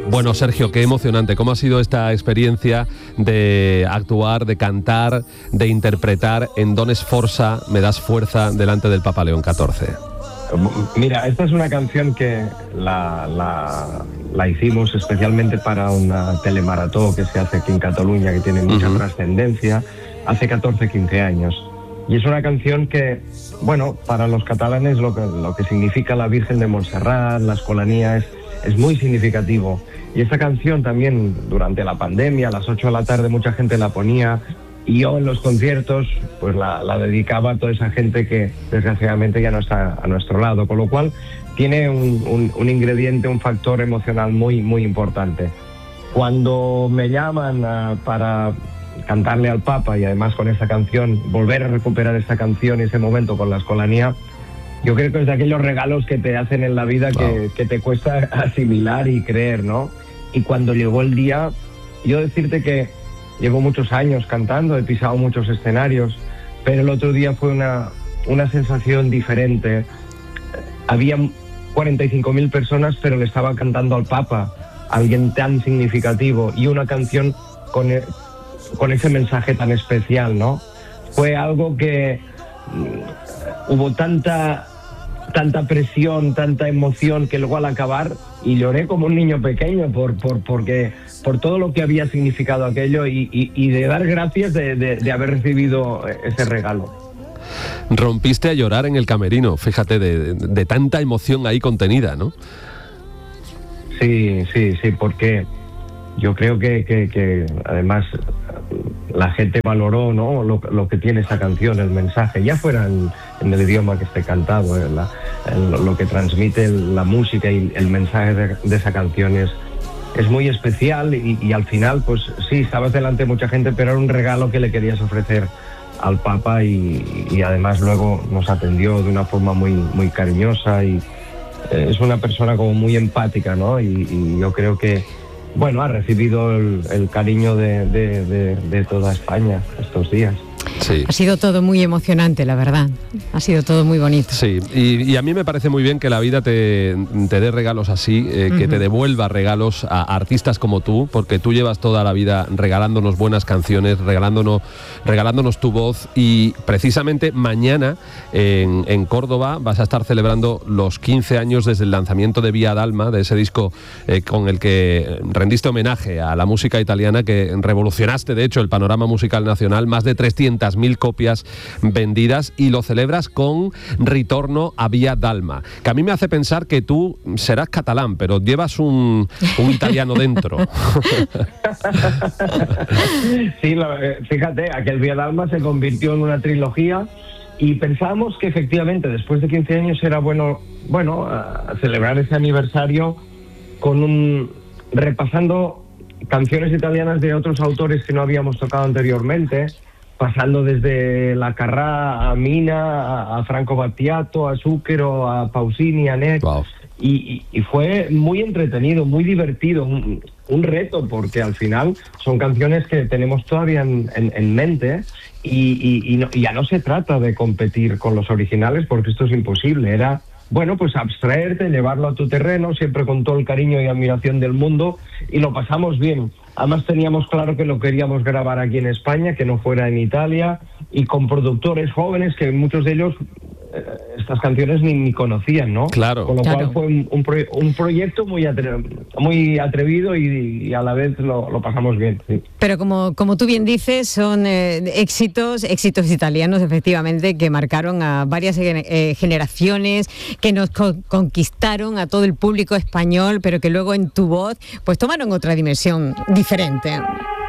Bueno, Sergio, qué emocionante. ¿Cómo ha sido esta experiencia de actuar, de cantar, de interpretar en Don Sforza, Me das fuerza, delante del Papa León XIV? Mira, esta es una canción que la hicimos especialmente para una telemaratón que se hace aquí en Cataluña, que tiene mucha trascendencia, hace 14-15 años. Y es una canción que, bueno, para los catalanes lo que significa la Virgen de Montserrat, la Escolanía, es muy significativo. Y esta canción también, durante la pandemia, a las 8 de la tarde, mucha gente la ponía. Y yo en los conciertos pues la dedicaba a toda esa gente que desgraciadamente ya no está a nuestro lado, con lo cual tiene un ingrediente, un factor emocional muy, muy importante. Cuando me llaman para cantarle al Papa y además con esta canción, volver a recuperar esta canción y ese momento con la Escolanía, yo creo que es de aquellos regalos que te hacen en la vida que te cuesta asimilar y creer, ¿no? Y cuando llegó el día, yo decirte que llevo muchos años cantando, he pisado muchos escenarios, pero el otro día fue una sensación diferente. Había 45.000 personas, pero le estaba cantando al Papa, alguien tan significativo, y una canción con ese mensaje tan especial, ¿no? Fue algo que hubo tanta presión, tanta emoción, que luego al acabar, y lloré como un niño pequeño porque por todo lo que había significado aquello y de dar gracias de haber recibido ese regalo. Rompiste a llorar en el camerino, fíjate, de tanta emoción ahí contenida, ¿no? Sí, porque yo creo que además la gente valoró, ¿no?, lo que tiene esa canción, el mensaje, ya fuera en el idioma que esté cantado, lo que transmite la música y el mensaje de esa canción es muy especial y al final, pues sí, estabas delante de mucha gente, pero era un regalo que le querías ofrecer al Papa y además luego nos atendió de una forma muy, muy cariñosa y es una persona como muy empática, ¿no? Y yo creo que, bueno, ha recibido el cariño de toda España estos días. Sí. Ha sido todo muy emocionante, la verdad. Ha sido todo muy bonito. Sí, y a mí me parece muy bien que la vida te dé regalos así, que te devuelva regalos a artistas como tú, porque tú llevas toda la vida regalándonos buenas canciones, regalándonos tu voz, y precisamente mañana en Córdoba vas a estar celebrando los 15 años desde el lanzamiento de Vía d'Alma, de ese disco con el que rendiste homenaje a la música italiana, que revolucionaste de hecho el panorama musical nacional, más de 300.000 copias vendidas, y lo celebras con Ritorno a Vía d'Alma, que a mí me hace pensar que tú serás catalán, pero llevas un italiano dentro. Sí, fíjate, aquel Vía d'Alma se convirtió en una trilogía y pensamos que efectivamente después de 15 años era bueno celebrar ese aniversario con repasando canciones italianas de otros autores que no habíamos tocado anteriormente, pasando desde la Carrà a Mina, a Franco Battiato, a Zucchero, a Pausini, a Nek. Wow. Y fue muy entretenido, muy divertido, un reto, porque al final son canciones que tenemos todavía en mente y ya no se trata de competir con los originales, porque esto es imposible. Era, bueno, pues abstraerte, llevarlo a tu terreno, siempre con todo el cariño y admiración del mundo, y lo pasamos bien. Además teníamos claro que lo queríamos grabar aquí en España, que no fuera en Italia, y con productores jóvenes que muchos de ellos estas canciones ni conocían, ¿no? Claro. Con lo cual fue un proyecto muy atrevido y a la vez lo pasamos bien, sí. Pero como tú bien dices, son éxitos italianos, efectivamente, que marcaron a varias generaciones, que nos conquistaron a todo el público español, pero que luego en tu voz pues tomaron otra dimensión diferente.